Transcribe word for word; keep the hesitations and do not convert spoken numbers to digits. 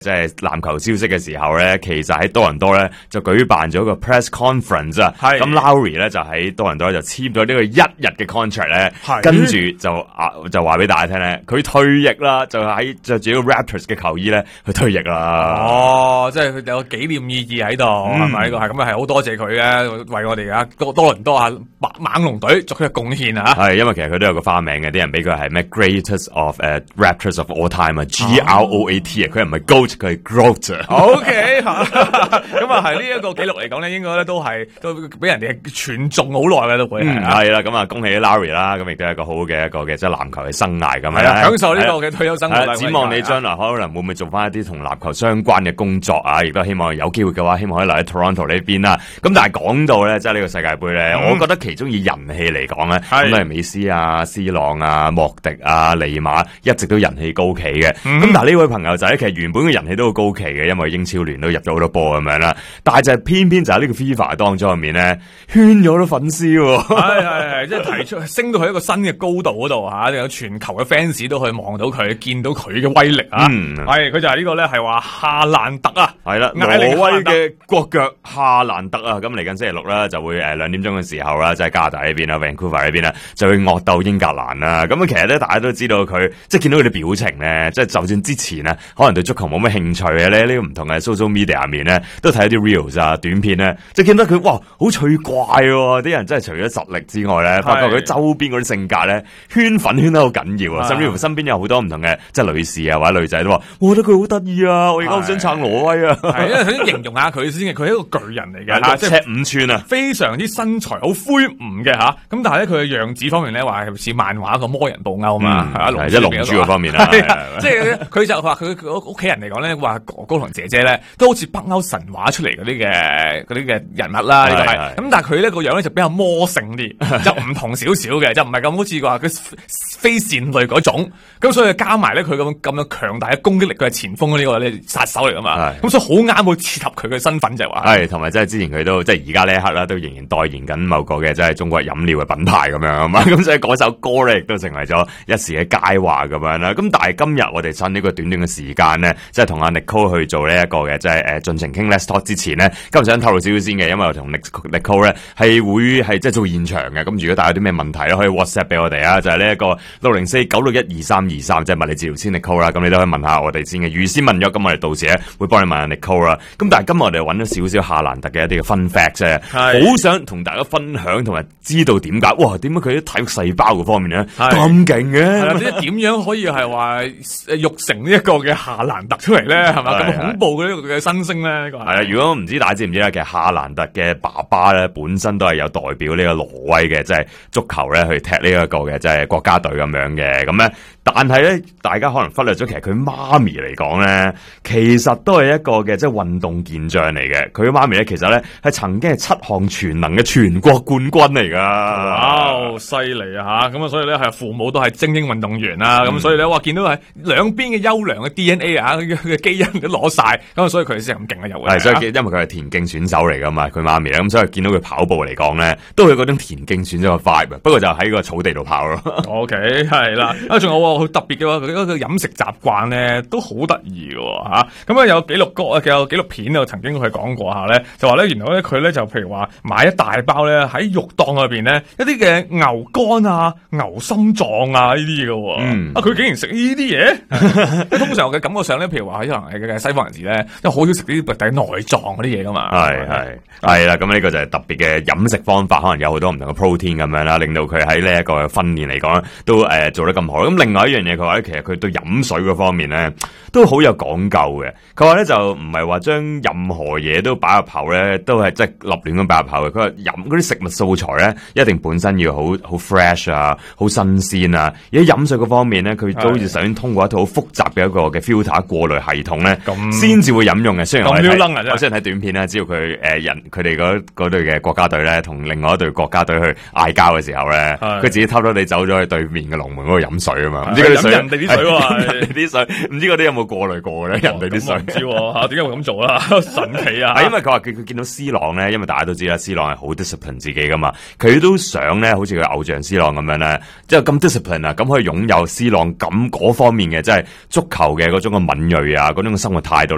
即係籃球消息嘅時候咧，其實喺多倫多咧就舉辦咗個 press conference 啊。咁 Lowry 咧就喺多倫多就簽咗呢個一日嘅 contract 咧，跟住就啊就話俾大家聽咧，佢退役啦，就喺着住個 Raptors 嘅球衣咧去退役啦。 哦，即係佢有紀念意義喺度，係咪呢個係咁啊？係好多謝佢嘅，為我哋啊多多倫多啊猛龍隊作出嘅貢獻啊！ 係因為其實佢都有個花名嘅，啲人俾佢係咩 Greatest of 誒、uh, Raptors of all time 啊 ，G R O A T 啊，佢唔係 Goat。佢係 growth OK 吓，咁啊係呢一個紀錄嚟講咧，應該咧都係都俾人哋傳頌好耐嘅都會係係啦，咁啊恭喜 Lowry 啦，咁亦都係一個好嘅一個嘅即係籃球嘅生涯咁樣， 享受呢個嘅退休生活。 展望你將來可能會唔會做翻一啲同籃球相關嘅工作啊？亦都希望有機會嘅話，希望可以留喺 Toronto 呢邊啦。咁但係講到咧，即係呢個世界盃咧，嗯、我覺得其中以人氣嚟講咧，咁係美斯啊、C 朗啊、莫迪啊、尼馬一直都人氣高企嘅。咁、嗯、但係呢位朋友仔其實原本嘅人氣都好高企嘅，因為英超聯都入咗好多波咁樣啦。但係就係偏偏就喺呢個 FIFA 當中入面咧，圈咗好多粉絲喎。 係係係，即係提出升到去一個新嘅高度嗰度嚇，有全球嘅 fans 都可以望到佢，見到佢嘅威力啊！係佢、嗯、就係呢個咧係話夏蘭特啊，係啦，挪威嘅國腳夏蘭特啊，咁嚟緊星期六啦，就會誒兩點鐘嘅時候啦，即係加拿大呢邊啦 Vancouver 呢邊啦，就會惡鬥英格蘭啦。咁啊，其實咧大家都知道佢，即係見到佢哋表情咧，即係就算之前啊，可能對足球冇乜興趣嘅咧，呢個唔同嘅 social media 入面咧，都睇一啲 reels 啊、短片咧，即係見到佢哇，好趣怪喎！啲人真係除咗實力之外咧，發覺佢周邊嗰啲性格咧，圈粉圈得好緊要啊！甚至乎身邊有好多唔同嘅即係女士啊或者女仔都話，我覺得佢好得意啊！我而家好想撐挪威啊！係因為佢形容下佢先嘅，佢係一個巨人嚟嘅， 即係五寸啊， 非常之身材好魁梧嘅吓。咁但係咧佢嘅樣子方面咧，話係似漫畫個魔人布歐嘛，係啊， 即係龍珠嗰方面啦。 即係佢就話佢佢屋企人嚟講咧，話哥哥同姐姐咧都好似北歐神話出嚟嗰啲嘅嗰啲嘅人物啦。呢個係咁，但係佢呢個樣咧就比較魔性啲，就唔同少少嘅，就唔係咁好似話佢非善類嗰種。咁所以加埋咧佢咁咁樣強大嘅攻擊力，佢係前鋒呢個咧殺手嚟噶嘛。咁所以好啱，會切合佢嘅身份就係話。係同埋即係之前佢都即係而家呢一刻啦，都仍然代言緊某個嘅即係中國飲料嘅品牌咁樣啊嘛。咁所以嗰首歌咧亦都成為咗一時嘅佳話咁樣啦。咁但係今日我哋趁呢個短短嘅時間咧，即係同阿 Nicole 去做呢一個嘅即係誒盡情傾 Let's Talk 之前咧，今日想透露少少先嘅，因為我同 Nicole 咧係會係即係做現場嘅。咁如果大家有啲咩問題咧，可以 WhatsApp 俾我哋啊，就係呢一個六零四九六一二三二三，即係物理治療師 Nicole 啦。咁你都可以問下我哋先嘅，預先問咗，咁我哋到時咧會幫你問下 Nicole 啦。咁但係今日我哋揾咗少少夏蘭特嘅一啲嘅 fun fact 啫，好想同大家分享同埋知道點解，哇，點解佢啲體育細胞嗰方面咧咁勁嘅？即係點樣可以係話育成呢一個嘅夏蘭特出嚟咧？係嘛，咁恐怖嘅呢個嘅新星咧？呢個係啊，如果唔知大家知唔知咧，其實夏蘭特嘅爸爸咧本身都係有代表呢個挪威嘅即係足球咧去踢呢一個嘅即係國家隊咁樣嘅，咁咧。但係咧，大家可能忽略咗，其實佢媽咪嚟講咧，其實都係一個嘅即係運動健將嚟嘅。佢嘅媽咪咧，其實咧係曾經係七項全能嘅全國冠軍嚟噶。哇，犀利啊吓！咁啊，所以咧係父母都係精英運動員啦。咁、嗯、所以咧，哇，見到係兩邊嘅優良嘅 D N A 啊，佢嘅基因都攞晒。咁啊，所以佢先咁勁啊，又係。係，所以因為佢係田徑選手嚟噶嘛，佢媽咪咧，咁所以見到佢跑步嚟講咧，都係嗰種田徑選手嘅 vibe。不過就喺個草地度跑咯。OK， 係啦。啊，仲有。好特別嘅話，佢嗰個飲食習慣咧都好得意嘅吓。咁啊有紀錄歌啊，有紀錄片啊，曾經佢講過下咧，就話咧原來咧佢咧就譬如話買一大包咧喺肉檔裏邊咧一啲嘅牛肝啊、牛心臟啊呢啲嘅。嗯，啊佢竟然食呢啲嘢。通常我嘅感覺上咧，譬如話可能係嘅西方人士咧，因為好少食呢啲底內臟嗰啲嘢噶嘛。係係係啦，咁呢個就係特別嘅飲食方法，可能有好多唔同嘅 protein 咁樣啦，令到佢喺呢一個訓練嚟講都誒、呃、做得咁好。咁另外一樣嘢，佢話咧，其實佢對飲水嗰方面咧都好有講究嘅。佢話咧就唔係話將任何嘢都擺入口咧，都係即係立亂咁擺入口嘅。佢話飲嗰啲食物素材咧，一定本身要好好 fresh 啊，好新鮮啊。而喺飲水嗰方面咧，佢都好似首先通過一套好複雜嘅一個嘅 filter 過濾系統咧，先至會飲用嘅。雖然我睇，我雖然睇短片咧，只要佢誒、呃、人佢哋嗰嗰隊嘅國家隊咧，同另外一隊國家隊去嗌交嘅時候咧，佢自己偷偷地走咗去對面嘅龍門嗰度飲水啊嘛。唔知佢啲水，人哋啲水喎，人哋啲水，唔知嗰啲有冇過濾過咧？人哋啲水，唔知吓，點解會咁做啦？神奇啊！係因為佢話佢佢見到 C 朗咧，因為大家都知啦 ，C 朗係好 discipline 自己噶嘛，佢都想咧，好似佢偶像 C 朗咁樣咧，即係咁 discipline 啊，咁可以擁有 C 朗咁嗰方面嘅，即係足球嘅嗰種嘅敏銳啊，嗰種嘅生活態度。